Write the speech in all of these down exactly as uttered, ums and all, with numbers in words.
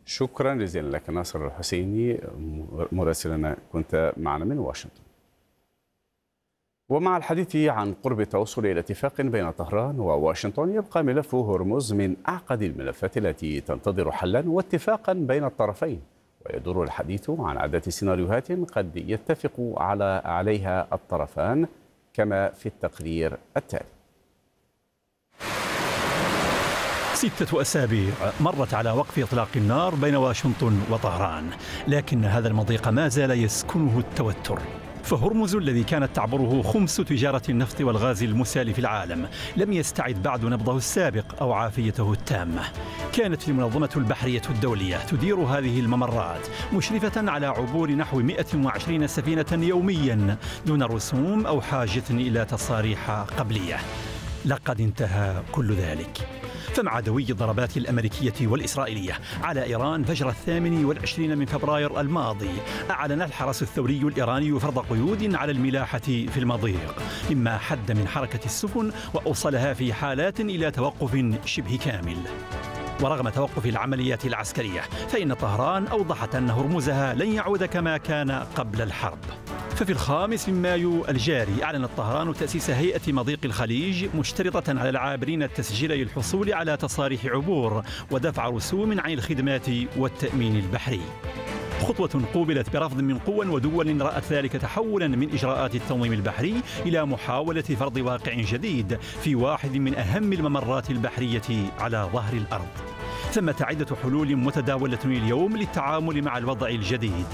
شكرا جزيلا لك ناصر الحسيني مراسلنا، كنت معنا من واشنطن. ومع الحديث عن قرب التوصل إلى اتفاق بين طهران وواشنطن، يبقى ملف هرمز من أعقد الملفات التي تنتظر حلا واتفاقا بين الطرفين، ويدور الحديث عن عدة سيناريوهات قد يتفق على عليها الطرفان كما في التقرير التالي. ستة أسابيع مرت على وقف إطلاق النار بين واشنطن وطهران، لكن هذا المضيق ما زال يسكنه التوتر. فهرمز الذي كانت تعبره خمس تجارة النفط والغاز المسال في العالم لم يستعد بعد نبضه السابق أو عافيته التامة. كانت المنظمة البحرية الدولية تدير هذه الممرات، مشرفة على عبور نحو مئة وعشرين سفينة يوميا دون رسوم أو حاجة إلى تصاريح قبلية. لقد انتهى كل ذلك. فمع دوي الضربات الأمريكية والإسرائيلية على إيران فجر الثامن والعشرين من فبراير الماضي، أعلن الحرس الثوري الإيراني فرض قيود على الملاحة في المضيق، مما حد من حركة السفن وأوصلها في حالات إلى توقف شبه كامل. ورغم توقف العمليات العسكرية، فإن طهران أوضحت أن هرمزها لن يعود كما كان قبل الحرب. ففي الخامس من مايو الجاري أعلنت طهران تأسيس هيئة مضيق الخليج، مشترطة على العابرين التسجيل للحصول على تصاريح عبور ودفع رسوم عن الخدمات والتأمين البحري. خطوة قوبلت برفض من قوى ودول رأت ذلك تحولا من إجراءات التنظيم البحري إلى محاولة فرض واقع جديد في واحد من أهم الممرات البحرية على ظهر الأرض. ثمة عدة حلول متداولة اليوم للتعامل مع الوضع الجديد،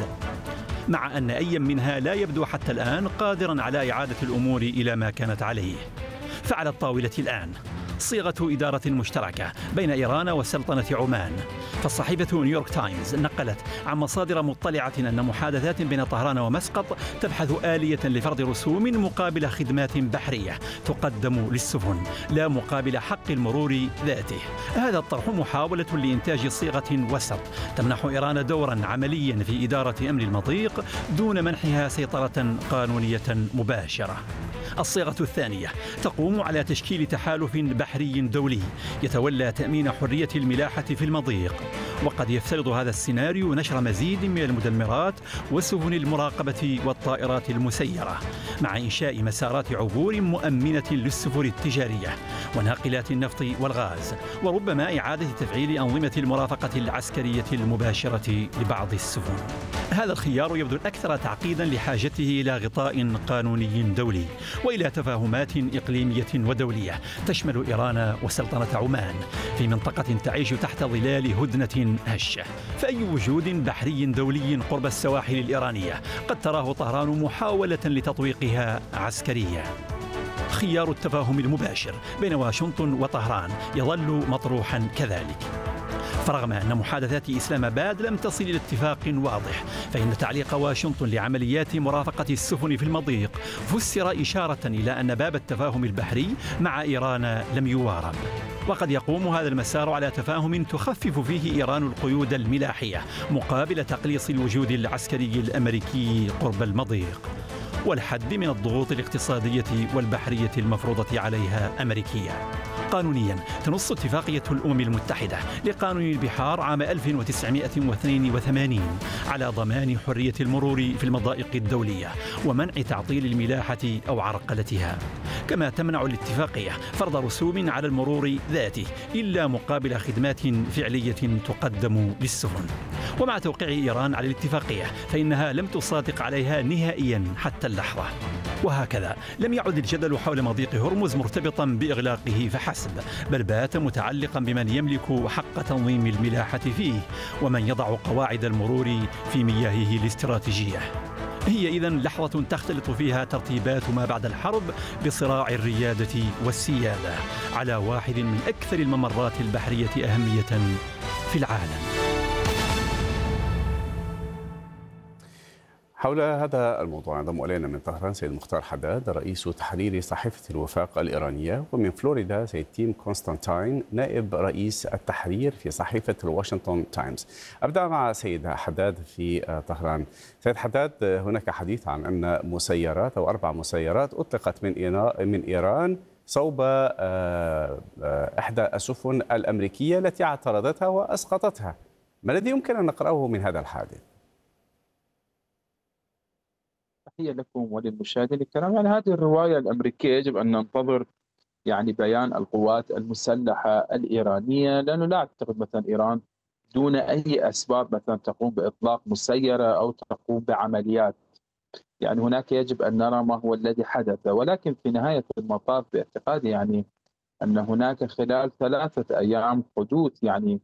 مع أن أي منها لا يبدو حتى الآن قادرا على إعادة الأمور إلى ما كانت عليه. فعلى الطاولة الآن صيغة إدارة مشتركة بين إيران وسلطنة عمان. فالصحيفة نيويورك تايمز نقلت عن مصادر مطلعة أن محادثات بين طهران ومسقط تبحث آلية لفرض رسوم مقابل خدمات بحرية تقدم للسفن لا مقابل حق المرور ذاته. هذا الطرح محاولة لإنتاج صيغة وسط تمنح إيران دورا عمليا في إدارة أمن المضيق دون منحها سيطرة قانونية مباشرة. الصيغة الثانية تقوم على تشكيل تحالف بحري دولي يتولى تأمين حرية الملاحة في المضيق، وقد يفترض هذا السيناريو نشر مزيد من المدمرات والسفن المراقبة والطائرات المسيرة، مع إنشاء مسارات عبور مؤمنة للسفن التجارية وناقلات النفط والغاز، وربما إعادة تفعيل أنظمة المرافقة العسكرية المباشرة لبعض السفن. هذا الخيار يبدو الأكثر تعقيدا لحاجته إلى غطاء قانوني دولي وإلى تفاهمات إقليمية ودولية تشمل إيران وسلطنة عمان في منطقة تعيش تحت ظلال هدنة هشة. فأي وجود بحري دولي قرب السواحل الإيرانية قد تراه طهران محاولة لتطويقها عسكريا. خيار التفاهم المباشر بين واشنطن وطهران يظل مطروحا كذلك. فرغم أن محادثات إسلام آباد لم تصل إلى اتفاق واضح، فإن تعليق واشنطن لعمليات مرافقة السفن في المضيق فسر إشارة إلى أن باب التفاهم البحري مع إيران لم يوارب. وقد يقوم هذا المسار على تفاهم تخفف فيه إيران القيود الملاحية مقابل تقليص الوجود العسكري الأمريكي قرب المضيق والحد من الضغوط الاقتصادية والبحرية المفروضة عليها أمريكيا. قانونيا تنص اتفاقية الأمم المتحدة لقانون البحار عام ألف وتسعمئة واثنين وثمانين على ضمان حرية المرور في المضائق الدولية ومنع تعطيل الملاحة أو عرقلتها، كما تمنع الاتفاقية فرض رسوم على المرور ذاته إلا مقابل خدمات فعلية تقدم للسفن. ومع توقيع إيران على الاتفاقية فإنها لم تصادق عليها نهائيا حتى اللحظة. وهكذا لم يعد الجدل حول مضيق هرمز مرتبطا بإغلاقه فحسب، بل بات متعلقا بمن يملك حق تنظيم الملاحة فيه ومن يضع قواعد المرور في مياهه الاستراتيجية. هي إذن لحظة تختلط فيها ترتيبات ما بعد الحرب بصراع الريادة والسيادة على واحد من أكثر الممرات البحرية أهمية في العالم. حول هذا الموضوع انضم الينا من طهران سيد مختار حداد رئيس تحرير صحيفة الوفاق الإيرانية، ومن فلوريدا سيد تيم كونستانتاين نائب رئيس التحرير في صحيفة الواشنطن تايمز. أبدأ مع سيد حداد في طهران. سيد حداد، هناك حديث عن أن مسيرات أو أربع مسيرات أطلقت من من إيران صوب إحدى السفن الأمريكية التي اعترضتها وأسقطتها. ما الذي يمكن أن نقرأه من هذا الحادث؟ تحية لكم وللمشاهدين الكرام. يعني هذه الرواية الأمريكية يجب أن ننتظر يعني بيان القوات المسلحة الإيرانية، لأنه لا أعتقد مثلا إيران دون أي أسباب مثلا تقوم بإطلاق مسيرة أو تقوم بعمليات. يعني هناك يجب أن نرى ما هو الذي حدث، ولكن في نهاية المطاف باعتقادي يعني أن هناك خلال ثلاثة أيام حدوث يعني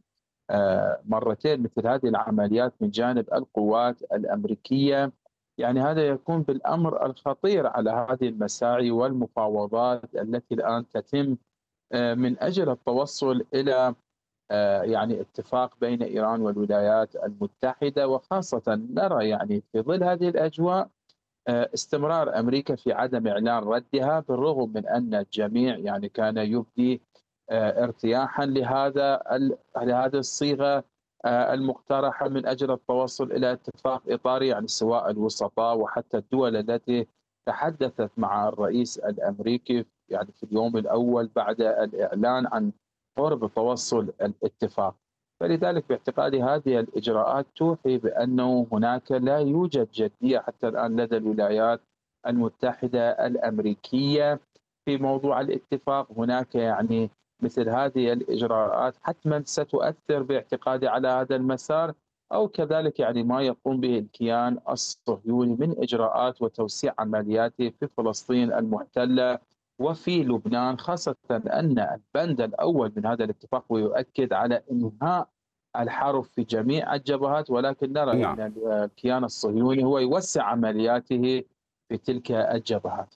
آه، مرتين مثل هذه العمليات من جانب القوات الأمريكية، يعني هذا يكون بالأمر الخطير على هذه المساعي والمفاوضات التي الآن تتم آه، من أجل التوصل إلى آه، يعني اتفاق بين إيران والولايات المتحدة. وخاصة نرى يعني في ظل هذه الأجواء آه، استمرار أمريكا في عدم إعلان ردها، بالرغم من أن الجميع يعني كان يبدي آه، ارتياحا لهذا لهذه الصيغة آه، المقترحة من أجل التوصل إلى اتفاق إطاري، يعني سواء الوسطاء وحتى الدول التي تحدثت مع الرئيس الأمريكي يعني في اليوم الأول بعد الإعلان عن قرب توصل الاتفاق. فلذلك باعتقادي هذه الإجراءات توحي بأنه هناك لا يوجد جدية حتى الآن لدى الولايات المتحدة الأمريكية في موضوع الاتفاق. هناك يعني مثل هذه الإجراءات حتما ستؤثر باعتقادي على هذا المسار، أو كذلك يعني ما يقوم به الكيان الصهيوني من إجراءات وتوسيع عملياته في فلسطين المحتلة وفي لبنان، خاصة أن البند الأول من هذا الاتفاق ويؤكد على إنهاء الحرب في جميع الجبهات، ولكن نرى نعم. أن الكيان الصهيوني هو يوسع عملياته في تلك الجبهات.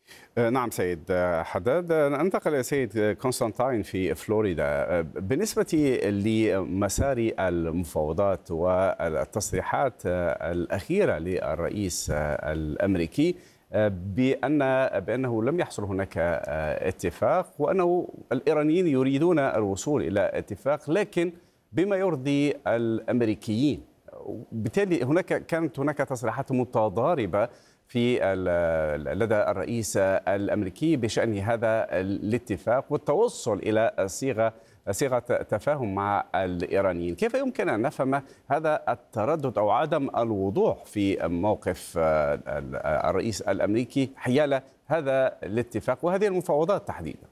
نعم سيد حداد، ننتقل إلى سيد كونستانتين في فلوريدا. بالنسبة لمسار المفاوضات والتصريحات الأخيرة للرئيس الأمريكي بأن بأنه لم يحصل هناك اتفاق، وأنه الإيرانيين يريدون الوصول إلى اتفاق لكن بما يرضي الأمريكيين، بالتالي هناك كانت هناك تصريحات متضاربة في لدى الرئيس الأمريكي بشأن هذا الاتفاق والتوصل إلى صيغة صيغة تفاهم مع الإيرانيين. كيف يمكن أن نفهم هذا التردد أو عدم الوضوح في موقف الرئيس الأمريكي حيال هذا الاتفاق وهذه المفاوضات تحديدا؟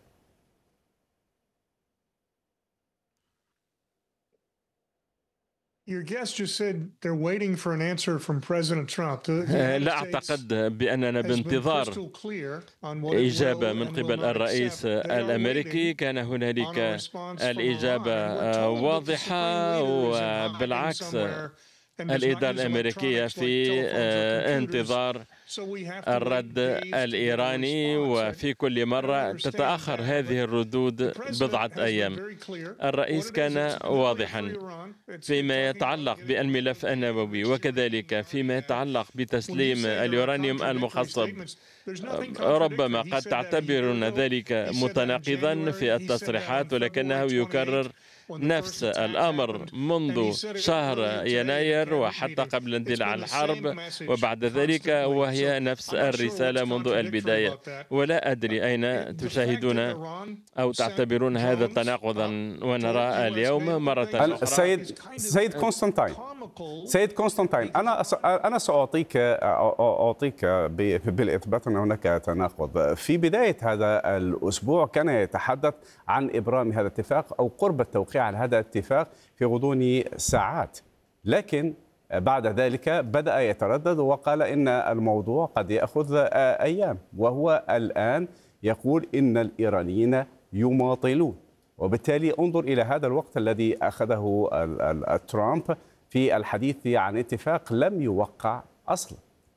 لا أعتقد بأننا بانتظار إجابة من قبل الرئيس الأمريكي. كان هنالك الإجابة واضحة، وبالعكس الإدارة الأمريكية في انتظار الرد الإيراني، وفي كل مرة تتأخر هذه الردود بضعة أيام. الرئيس كان واضحا فيما يتعلق بالملف النووي، وكذلك فيما يتعلق بتسليم اليورانيوم المخصب. ربما قد تعتبرون ذلك متناقضا في التصريحات، ولكنه يكرر نفس الأمر منذ شهر يناير وحتى قبل اندلاع الحرب وبعد ذلك، وهي نفس الرسالة منذ البداية. ولا أدري أين تشاهدون أو تعتبرون هذا تناقضا ونرى اليوم مرة أخرى. سيد سيد كونستانتين سيد كونستانتين أنا أنا سأعطيك أعطيك بالإثبات أن هناك تناقض. في بداية هذا الأسبوع كان يتحدث عن إبرام هذا الاتفاق أو قرب التوقيع على هذا الاتفاق في غضون ساعات، لكن بعد ذلك بدأ يتردد وقال إن الموضوع قد يأخذ أيام، وهو الآن يقول إن الإيرانيين يماطلون. وبالتالي انظر إلى هذا الوقت الذي أخذه ترامب في الحديث عن اتفاق لم يوقع أصلا.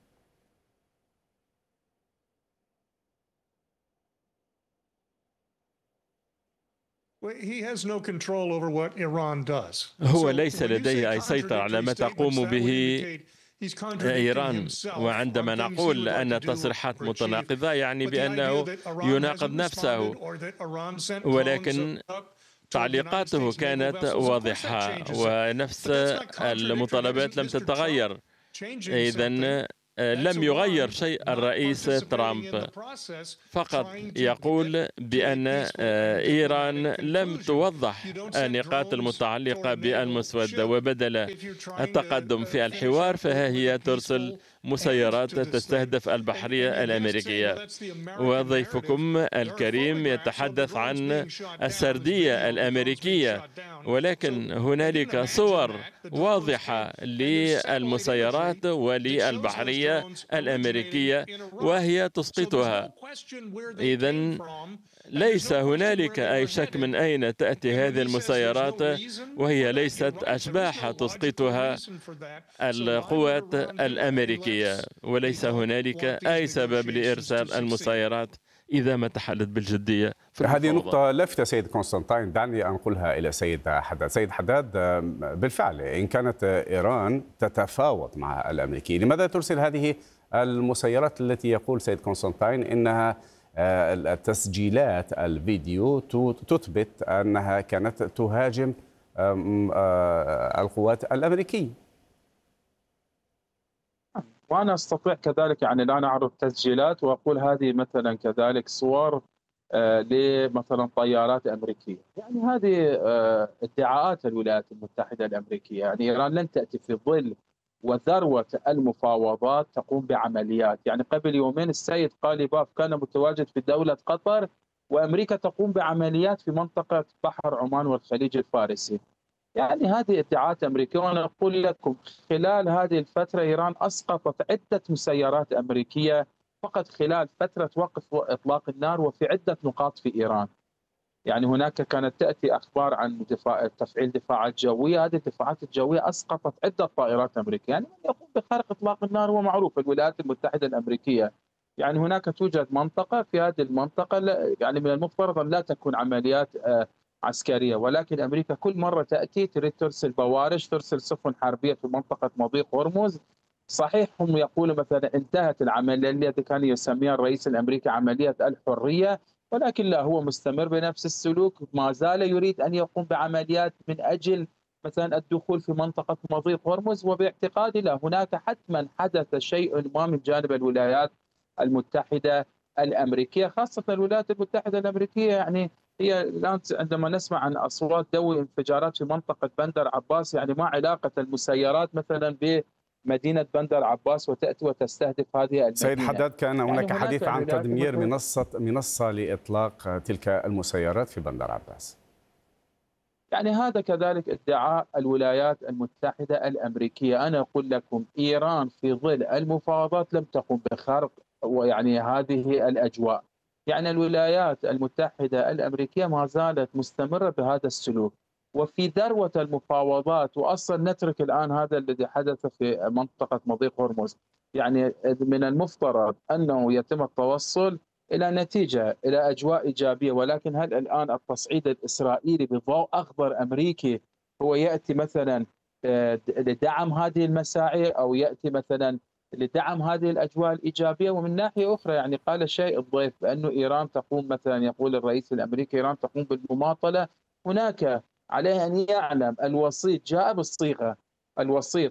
هو ليس لديه أي سيطرة على ما تقوم به إيران. وعندما نقول أن تصريحات متناقضة يعني بأنه يناقض نفسه، ولكن تعليقاته كانت واضحة ونفس المطالبات لم تتغير. إذن لم يغير شيء الرئيس ترامب، فقط يقول بأن إيران لم توضح النقاط المتعلقة بالمسودة، وبدل التقدم في الحوار فها هي ترسل مسيرات تستهدف البحرية الأمريكية. وضيفكم الكريم يتحدث عن السردية الأمريكية، ولكن هنالك صور واضحة للمسيرات وللبحرية الأمريكية وهي تسقطها. إذن ليس هنالك أي شك من أين تأتي هذه المسيرات، وهي ليست أشباح تسقطها القوات الأمريكية، وليس هنالك أي سبب لإرسال المسيرات إذا ما تحلت بالجدية في هذه نقطة لافتة سيد قسطنطين، دعني أنقلها إلى سيد حداد. سيد حداد، بالفعل إن كانت إيران تتفاوض مع الأمريكيين، لماذا ترسل هذه المسيرات التي يقول سيد قسطنطين إنها التسجيلات الفيديو تثبت أنها كانت تهاجم القوات الأمريكية؟ وأنا أستطيع كذلك يعني الآن أعرض تسجيلات وأقول هذه مثلا كذلك صور لمثلا طيارات أمريكية. يعني هذه ادعاءات الولايات المتحدة الأمريكية. يعني إيران لن تأتي في ظل وذروة المفاوضات تقوم بعمليات. يعني قبل يومين السيد قاليباف كان متواجد في دولة قطر، وأمريكا تقوم بعمليات في منطقة بحر عمان والخليج الفارسي. يعني هذه ادعاءات أمريكية، وأنا أقول لكم خلال هذه الفترة إيران أسقطت عدة مسيرات أمريكية فقط خلال فترة وقف إطلاق النار وفي عدة نقاط في إيران. يعني هناك كانت تأتي أخبار عن دفاع تفعيل دفاعات جوية، هذه الدفاعات الجوية أسقطت عدة طائرات أمريكية. يعني من يقوم بخرق إطلاق النار هو معروف الولايات المتحدة الأمريكية. يعني هناك توجد منطقة، في هذه المنطقة يعني من المفترض أن لا تكون عمليات عسكرية، ولكن أمريكا كل مرة تأتي تريد ترسل بوارج، ترسل سفن حربية في منطقة مضيق هرمز. صحيح هم يقولوا مثلا انتهت العملية التي كان يسميها الرئيس الأمريكي عملية الحرية، ولكن لا، هو مستمر بنفس السلوك، ما زال يريد أن يقوم بعمليات من أجل مثلا الدخول في منطقة مضيق هرمز. وباعتقادي لا، هناك حتما حدث شيء ما من جانب الولايات المتحدة الأمريكية، خاصة الولايات المتحدة الأمريكية. يعني هي الآن عندما نسمع عن أصوات دوي انفجارات في منطقة بندر عباس، يعني ما علاقة المسيرات مثلا بمدينة بندر عباس وتأتي وتستهدف هذه المدينة؟ سيد حداد، كان يعني هناك حديث عن تدمير المتحدة. منصة منصة لإطلاق تلك المسيرات في بندر عباس. يعني هذا كذلك ادعاء الولايات المتحدة الأمريكية. أنا أقول لكم إيران في ظل المفاوضات لم تقم بخرق ويعني هذه الأجواء. يعني الولايات المتحدة الأمريكية ما زالت مستمرة بهذا السلوك وفي ذروة المفاوضات. وأصلا نترك الآن هذا الذي حدث في منطقة مضيق هرمز. يعني من المفترض أنه يتم التوصل إلى نتيجة، إلى أجواء إيجابية، ولكن هل الآن التصعيد الإسرائيلي بضوء أخضر أمريكي هو يأتي مثلا لدعم هذه المساعي أو يأتي مثلا لدعم هذه الأجواء الإيجابية؟ ومن ناحية أخرى يعني قال شيء الضيف بأنه إيران تقوم مثلا، يقول الرئيس الأمريكي إيران تقوم بالمماطلة. هناك عليه أن يعلم الوسيط جاء بالصيغة، الوسيط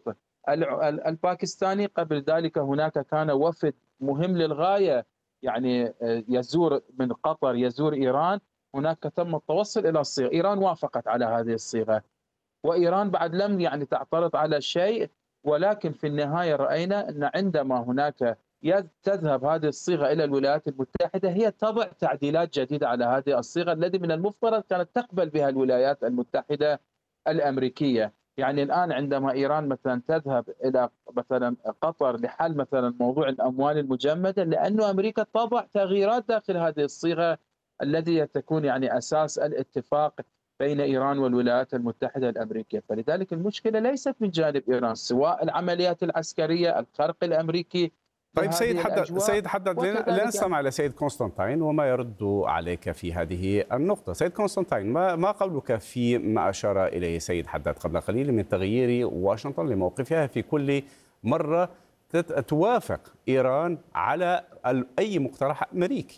الباكستاني قبل ذلك هناك كان وفد مهم للغاية يعني يزور من قطر يزور إيران، هناك تم التوصل إلى الصيغة، إيران وافقت على هذه الصيغة وإيران بعد لم يعني تعترض على شيء. ولكن في النهاية رأينا أن عندما هناك تذهب هذه الصيغة إلى الولايات المتحدة هي تضع تعديلات جديدة على هذه الصيغة التي من المفترض كانت تقبل بها الولايات المتحدة الأمريكية. يعني الآن عندما إيران مثلا تذهب إلى مثلا قطر لحل مثلا موضوع الأموال المجمدة، لأنه أمريكا تضع تغييرات داخل هذه الصيغة التي تكون يعني أساس الاتفاق بين إيران والولايات المتحدة الأمريكية. فلذلك المشكلة ليست من جانب إيران، سواء العمليات العسكرية، الخرق الأمريكي. طيب سيد حداد، سيد حداد لنستمع إلى سيد قسطنطين وما يرد عليك في هذه النقطة. سيد قسطنطين، ما ما قولك في ما أشار إليه سيد حداد قبل قليل من تغيير واشنطن لموقفها في كل مرة توافق إيران على أي مقترح أمريكي؟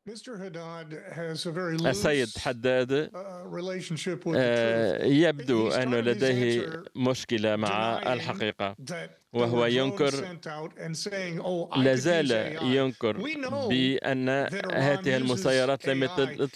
السيد حداد يبدو أن لديه مشكلة مع الحقيقة، وهو ينكر، لا زال ينكر بأن هذه المسيرات لم